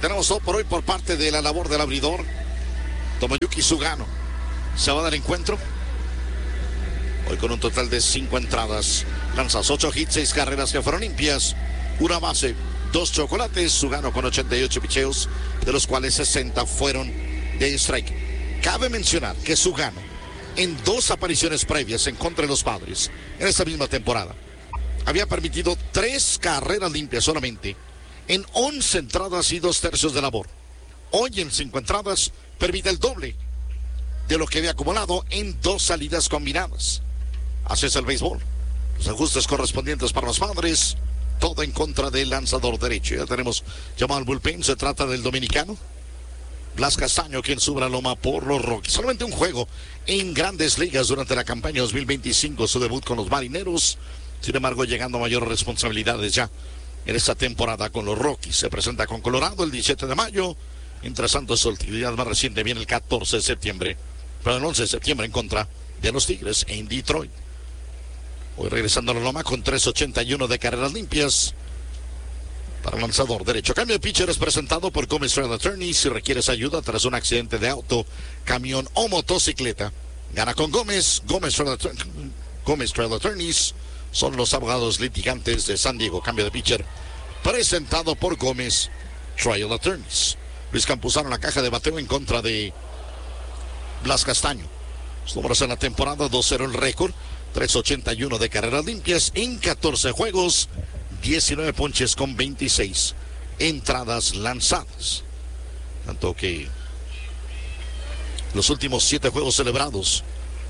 Tenemos todo por hoy por parte de la labor del abridor. Tomoyuki Sugano se va del encuentro. Hoy con un total de 5 entradas. Lanzas 8 hits, 6 carreras que fueron limpias. Una base, 2 chocolates. Sugano con 88 picheos, de los cuales 60 fueron de strike. Cabe mencionar que Sugano, en 2 apariciones previas en contra de los Padres, en esta misma temporada, había permitido 3 carreras limpias solamente en 11 entradas y 2/3 de labor. Hoy en 5 entradas permite el doble de lo que había acumulado en 2 salidas combinadas. Así es el béisbol. Los ajustes correspondientes para los Padres. Todo en contra del lanzador derecho. Ya tenemos llamado al bullpen. Se trata del dominicano Blas Castaño, quien sube la loma por los Rockies. Solamente un juego en Grandes Ligas durante la campaña 2025. Su debut con los Marineros. Sin embargo, llegando a mayores responsabilidades ya en esta temporada con los Rockies. Se presenta con Colorado el 17 de mayo. Mientras tanto, su actividad más reciente viene el 14 de septiembre. Pero el 11 de septiembre en contra de los Tigres en Detroit. Hoy regresando a la loma con 3.81 de carreras limpias para el lanzador derecho. Cambio de pitcher es presentado por Gómez Trail Attorneys. Si requieres ayuda tras un accidente de auto, camión o motocicleta, gana con Gómez. Gómez Trail Attorneys son los abogados litigantes de San Diego. Cambio de pitcher presentado por Gómez Trail Attorneys. Luis Campuzano en la caja de bateo en contra de Blas Castaño. Los números en la temporada: 2-0 el récord, 3.81 de carreras limpias en 14 juegos, 19 ponches con 26 entradas lanzadas. Tanto que los últimos 7 juegos celebrados,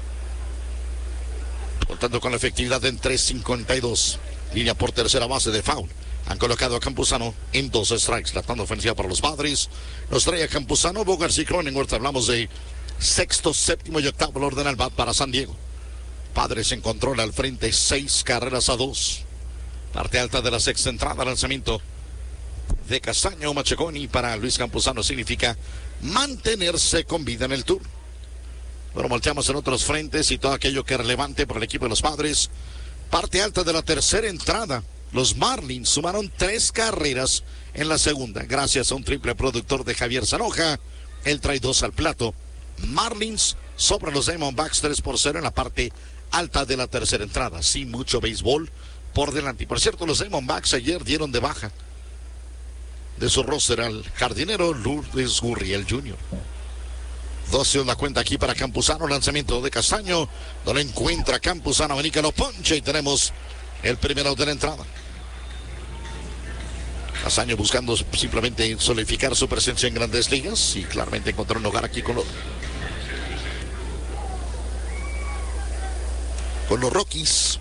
contando con la efectividad en 3.52, línea por tercera base de foul, han colocado a Campuzano en 2 strikes. La tanda ofensiva para los Padres nos trae a Campuzano, Bogaerts y Cronenworth. Hablamos de sexto, séptimo y octavo el orden al bat para San Diego. Padres en control al frente, 6 carreras a 2. Parte alta de la sexta entrada, lanzamiento de Castaño. Macheconi para Luis Campuzano significa mantenerse con vida en el tour. Bueno, volteamos en otros frentes y todo aquello que es relevante para el equipo de los Padres. Parte alta de la tercera entrada, los Marlins sumaron 3 carreras en la segunda, gracias a un triple productor de Javier Zanoja. Él trae 2 al plato. Marlins sobre los Diamondbacks 3-0 en la parte alta de la tercera entrada. Sí, mucho béisbol por delante. Y por cierto, los Diamondbacks ayer dieron de baja de su roster al jardinero Lourdes Gurriel Jr. 12 la cuenta aquí para Campuzano. Lanzamiento de Castaño. No lo encuentra Campuzano. Amenica lo poncha y tenemos el primero de la entrada. Castaño buscando simplemente solidificar su presencia en Grandes Ligas y claramente encontrar un hogar aquí con los Rockies,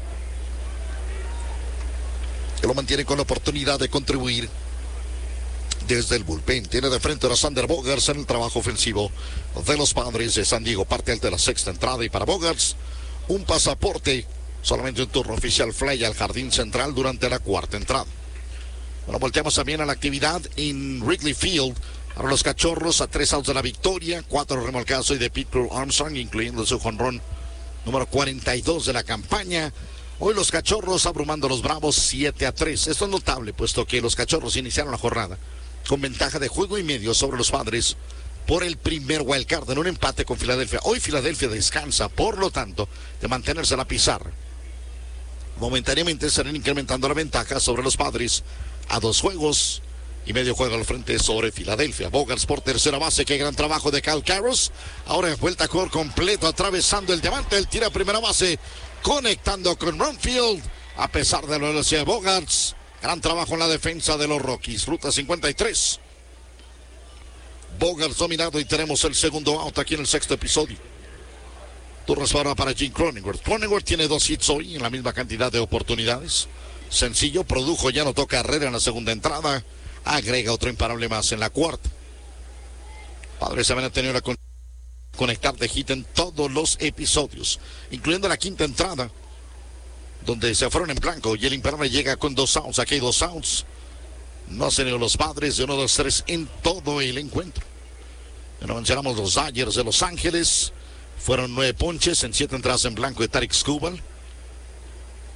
que lo mantiene con la oportunidad de contribuir desde el bullpen. Tiene de frente a Sander Bogaerts en el trabajo ofensivo de los Padres de San Diego. Parte alta de la sexta entrada y para Bogaerts un pasaporte, solamente un turno oficial fly al jardín central durante la cuarta entrada. Bueno, volteamos también a la actividad en Wrigley Field. Para los Cachorros a 3 outs de la victoria, 4 remolcados y de Pete Crow Armstrong, incluyendo su jonrón número 42 de la campaña. Hoy los Cachorros abrumando a los Bravos 7-3. Esto es notable, puesto que los Cachorros iniciaron la jornada con ventaja de juego y medio sobre los Padres por el primer wildcard en un empate con Filadelfia. Hoy Filadelfia descansa, por lo tanto, de mantenerse a la pizarra. Momentáneamente estarán incrementando la ventaja sobre los Padres a 2 juegos y medio juego al frente sobre Filadelfia. Bogaerts por tercera base. Qué gran trabajo de Kyle Karros. Ahora vuelta por completo, atravesando el diamante. Él tira a primera base, conectando con Ronfield. A pesar de la velocidad de Bogaerts, gran trabajo en la defensa de los Rockies. Ruta 53. Bogaerts dominado y tenemos el segundo out aquí en el sexto episodio. Turnos ahora para Jim Cronenworth. Cronenworth tiene 2 hits hoy en la misma cantidad de oportunidades. Sencillo, produjo, ya anotó carrera en la segunda entrada. Agrega otro imparable más en la cuarta. Padres se van a tener a conectar de hit en todos los episodios, incluyendo la quinta entrada, donde se fueron en blanco y el imparable llega con 2 outs. Aquí hay 2 outs. No han tenido los Padres de 1, 2, 3 en todo el encuentro. Bueno, mencionamos los Dodgers de Los Ángeles. Fueron 9 ponches en 7 entradas en blanco de Tarik Skubal.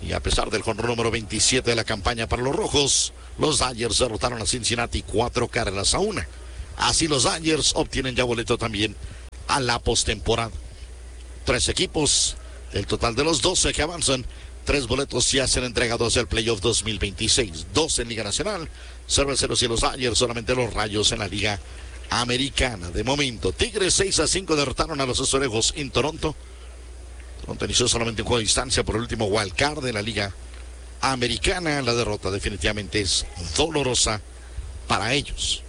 Y a pesar del jonrón número 27 de la campaña para los rojos, los Dodgers derrotaron a Cincinnati 4-1. Así los Dodgers obtienen ya boleto también a la postemporada. 3 equipos, del total de los 12 que avanzan, 3 boletos ya serán entregados al playoff 2026. 2 en Liga Nacional, Cerveceros y los Dodgers, solamente los Rayos en la Liga Americana. De momento, Tigres 6-5 derrotaron a los Azulejos en Toronto. Toronto inició solamente un juego de distancia por el último wild card de la Liga Americana. La derrota definitivamente es dolorosa para ellos.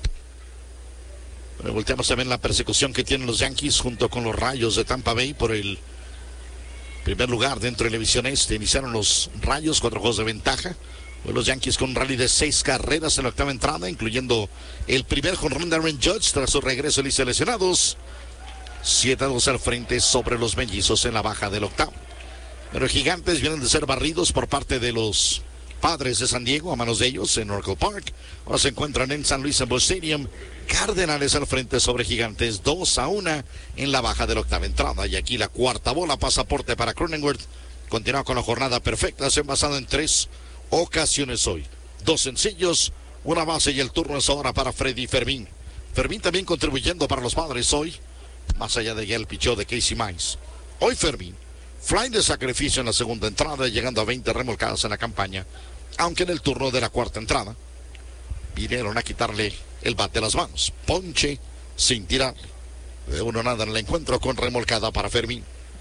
Pero volteamos a ver la persecución que tienen los Yankees junto con los Rayos de Tampa Bay por el primer lugar dentro de la división este. Iniciaron los Rayos, 4 juegos de ventaja. Hoy los Yankees con un rally de 6 carreras en la octava entrada, incluyendo el primer jonrón de Aaron Judge tras su regreso de lista de lesionados. 7-2 al frente sobre los mellizos en la baja del octavo. Pero Gigantes vienen de ser barridos por parte de los Padres de San Diego a manos de ellos en Oracle Park. Ahora se encuentran en San Luis Obispo Stadium. Cardenales al frente sobre Gigantes 2-1 en la baja de la octava entrada. Y aquí la cuarta bola, pasaporte para Cronenworth. Continúa con la jornada perfecta, se han basado en 3 ocasiones hoy. 2 sencillos, una base y el turno es ahora para Freddy Fermín. Fermín también contribuyendo para los Padres hoy, más allá de ya el picheo de Casey Mize. Hoy Fermín, fly de sacrificio en la segunda entrada, llegando a 20 remolcadas en la campaña, aunque en el turno de la cuarta entrada vinieron a quitarle el bate de las manos. Ponche sin tirarle. De 1-0 en el encuentro con remolcada para Fermín.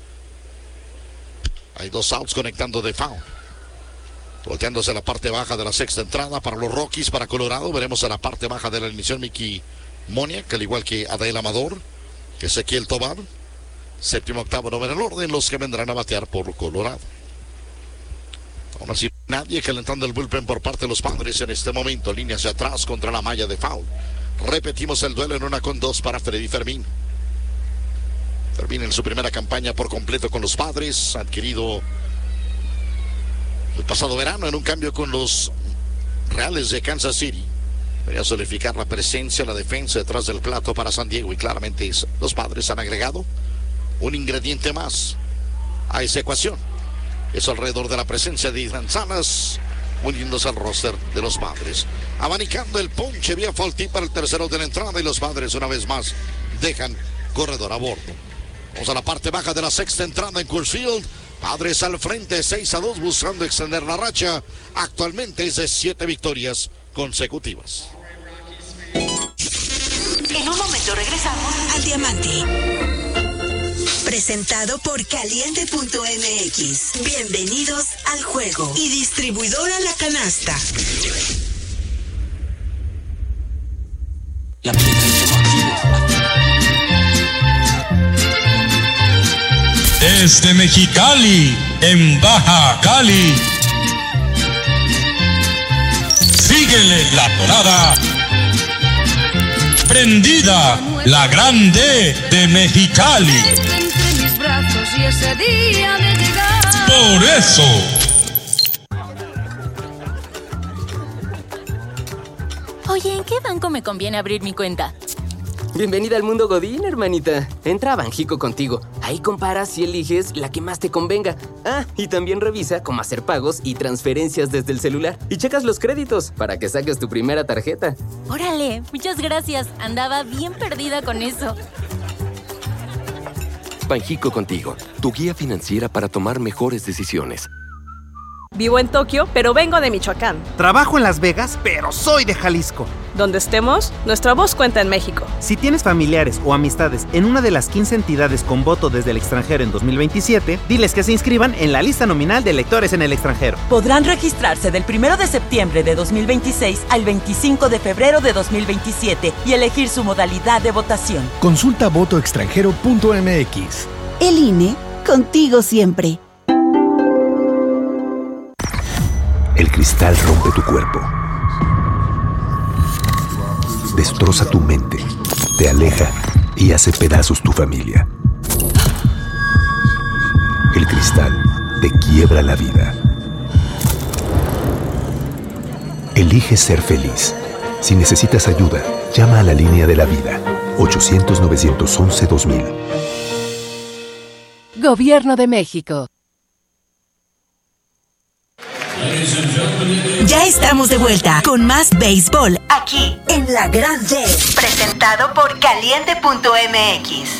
Hay 2 outs conectando de foul. Volteándose a la parte baja de la sexta entrada para los Rockies, para Colorado. Veremos a la parte baja de la alineación Mickey Moniak, al igual que Adael Amador, Ezequiel Tobar. Séptimo, octavo, noveno en el orden, los que vendrán a batear por Colorado. Aún así, nadie calentando el bullpen por parte de los Padres en este momento. Línea hacia atrás contra la malla de foul. Repetimos el duelo en 1-2 para Freddy Fermín. Fermín en su primera campaña por completo con los Padres, adquirido el pasado verano en un cambio con los Reales de Kansas City. Debería solidificar la presencia, la defensa detrás del plato para San Diego, y claramente los Padres han agregado un ingrediente más a esa ecuación. Es alrededor de la presencia de Ethan Salas, uniéndose al roster de los Padres. Abanicando el ponche vía foul tip para el tercero de la entrada, y los Padres una vez más dejan corredor a bordo. Vamos a la parte baja de la sexta entrada en Coors Field. Padres al frente, 6-2, buscando extender la racha. Actualmente es de 7 victorias consecutivas. En un momento regresamos al Diamante. Presentado por Caliente.mx. Bienvenidos al juego. Y distribuidora La Canasta. La Desde Mexicali, en Baja Cali. Síguele la tonada. Prendida, la grande de Mexicali. Entre mis brazos y ese día de llegar. Por eso. Oye, ¿en qué banco me conviene abrir mi cuenta? Bienvenida al mundo Godín, hermanita. Entra a Banjico Contigo. Ahí comparas y eliges la que más te convenga. Ah, y también revisa cómo hacer pagos y transferencias desde el celular. Y checas los créditos para que saques tu primera tarjeta. Órale, muchas gracias. Andaba bien perdida con eso. Banjico Contigo, tu guía financiera para tomar mejores decisiones. Vivo en Tokio, pero vengo de Michoacán. Trabajo en Las Vegas, pero soy de Jalisco. Donde estemos, nuestra voz cuenta en México. Si tienes familiares o amistades en una de las 15 entidades con voto desde el extranjero en 2027, diles que se inscriban en la lista nominal de electores en el extranjero. Podrán registrarse del 1 de septiembre de 2026 al 25 de febrero de 2027 y elegir su modalidad de votación. Consulta votoextranjero.mx. El INE, contigo siempre. El cristal rompe tu cuerpo. Destroza tu mente, te aleja y hace pedazos tu familia. El cristal te quiebra la vida. Elige ser feliz. Si necesitas ayuda, llama a la línea de la vida. 800-911-2000. Gobierno de México. Ya estamos de vuelta con más béisbol aquí en La Grande. Presentado por Caliente.mx.